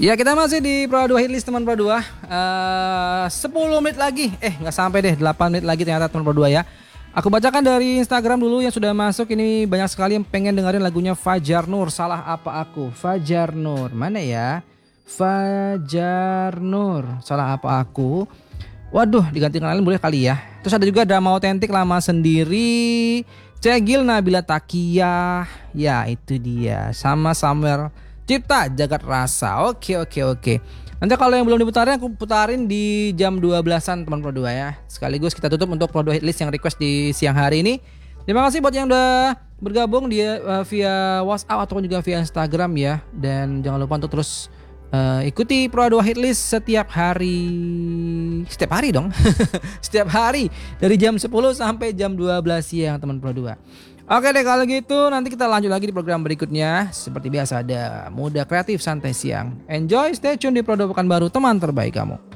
Ya, kita masih di Pro 2 Hitlist teman Pro 2. 10 menit lagi. Nggak sampai deh, 8 menit lagi ternyata teman Pro 2 ya. Aku bacakan dari Instagram dulu yang sudah masuk. Ini banyak sekali yang pengen dengerin lagunya Fajar Nur, Salah Apa Aku. Fajar Nur, mana ya? Fajar Nur, Salah Apa Aku. Waduh, diganti kenalin boleh kali ya. Terus ada juga Drama Otentik, Lama Sendiri, Cegil, Nabila Takiyah. Ya, itu dia. Sama Samuel Cipta, Jagat Rasa. Oke. Nanti kalau yang belum diputarin, aku putarin di jam 12-an teman Pro 2 ya. Sekaligus kita tutup untuk Pro 2 Hitlist yang request di siang hari ini. Terima kasih buat yang udah bergabung via WhatsApp ataupun juga via Instagram ya. Dan jangan lupa untuk terus ikuti Pro 2 Hitlist setiap hari. Setiap hari dong. Setiap hari dari jam 10 sampai jam 12 siang teman Pro 2. Oke deh, kalau gitu nanti kita lanjut lagi di program berikutnya. Seperti biasa ada Muda Kreatif Santai Siang. Enjoy, stay tune di Pro 2 Pekanbaru, teman terbaik kamu.